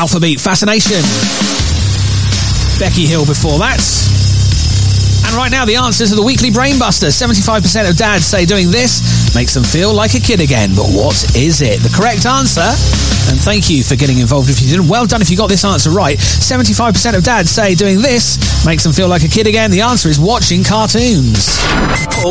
Alphabeat Fascination. Becky Hill before that. And right now, the answer to the weekly Brainbuster. 75% of dads say doing this makes them feel like a kid again. But what is it? The correct answer, and thank you for getting involved if you didn't. Well done if you got this answer right. 75% of dads say doing this makes them feel like a kid again. The answer is watching cartoons.